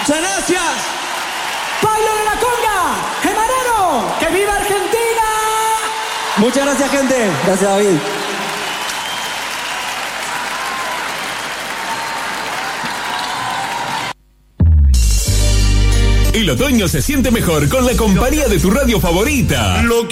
Muchas gracias. Pablo de la Conga, Gemarano, ¡que viva Argentina! Muchas gracias, gente. Gracias, David. El otoño se siente mejor con la compañía de tu radio favorita.